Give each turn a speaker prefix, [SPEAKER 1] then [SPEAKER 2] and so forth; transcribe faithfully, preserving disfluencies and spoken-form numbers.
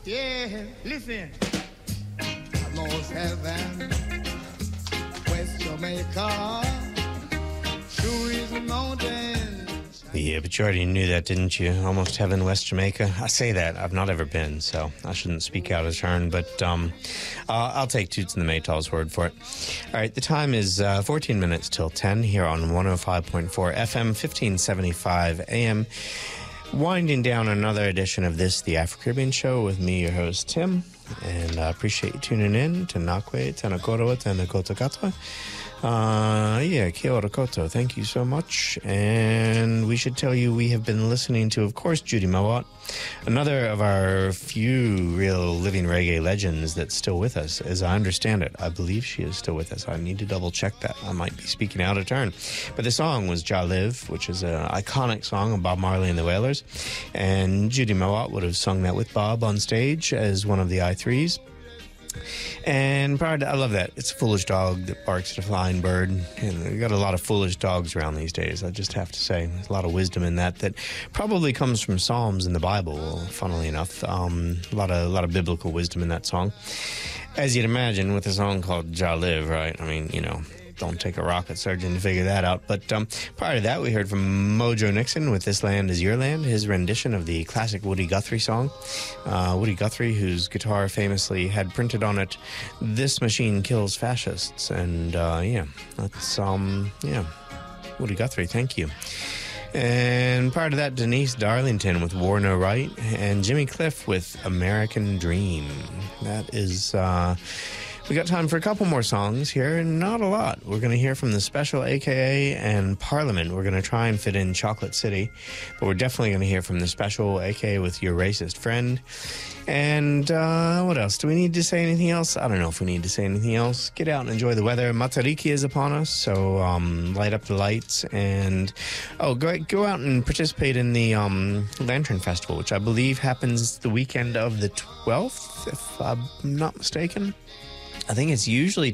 [SPEAKER 1] Yeah, listen. Almost heaven, West Jamaica, sure is a mountain.
[SPEAKER 2] Yeah, but you already knew that, didn't you? Almost Heaven, West Jamaica. I say that. I've not ever been, so I shouldn't speak out of turn, but um, uh, I'll take Toots and the Maytals' word for it. All right, the time is uh, fourteen minutes till ten here on one oh five point four F M, fifteen seventy-five A M. Winding down another edition of this, the Afro-Caribbean Show, with me, your host, Tim. And I appreciate you tuning in to Nakwe, Tanakoroa, Tanakotokata. Uh, yeah, kia ora koto. Thank you so much. And we should tell you we have been listening to, of course, Judy Mowat, another of our few real living reggae legends that's still with us, as I understand it. I believe she is still with us. I need to double check that. I might be speaking out of turn. But the song was Jah Live, which is an iconic song of Bob Marley and the Wailers. And Judy Mowat would have sung that with Bob on stage as one of the I threes. And prior to, I love that. It's a foolish dog that barks at a flying bird. And we've got a lot of foolish dogs around these days, I just have to say. There's a lot of wisdom in that that probably comes from Psalms in the Bible, funnily enough. Um, a lot of a lot of biblical wisdom in that song. As you'd imagine, with a song called Jah Live, right? I mean, you know, don't take a rocket surgeon to figure that out. But um, prior to that, we heard from Mojo Nixon with This Land Is Your Land, his rendition of the classic Woody Guthrie song. Uh, Woody Guthrie, whose guitar famously had printed on it, "This Machine Kills Fascists." And uh, yeah, that's, um, yeah, Woody Guthrie, thank you. And prior to that, Denise Darlington with War No Right, and Jimmy Cliff with American Dream. That is... Uh, We got time for a couple more songs here, and not a lot. We're going to hear from The Special, A K A, and Parliament. We're going to try and fit in Chocolate City, but we're definitely going to hear from The Special, A K A, with Your Racist Friend. And uh, what else? Do we need to say anything else? I don't know if we need to say anything else. Get out and enjoy the weather. Matariki is upon us, so um, light up the lights. And, oh, go, go out and participate in the um, Lantern Festival, which I believe happens the weekend of the twelfth, if I'm not mistaken. I think it's usually